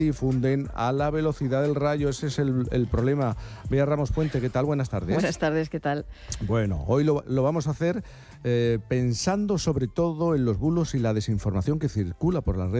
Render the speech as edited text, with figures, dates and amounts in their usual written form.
difunden a la velocidad del rayo. Ese es el problema. Bea Ramos Puente, ¿qué tal? Buenas tardes. Buenas tardes, ¿qué tal? Bueno, hoy lo vamos a hacer pensando sobre todo en los bulos y la desinformación que circula por las redes